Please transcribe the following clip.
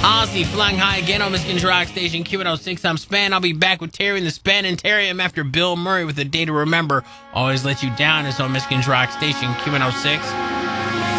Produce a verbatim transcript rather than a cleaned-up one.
Ozzy flying high again on Michigan's Rock Station Q one oh six. I'm Span. I'll be back with Terry and the Span and Terry. I'm after Bill Murray with A Day to Remember. Always Let You Down is on Michigan's Rock Station Q one oh six.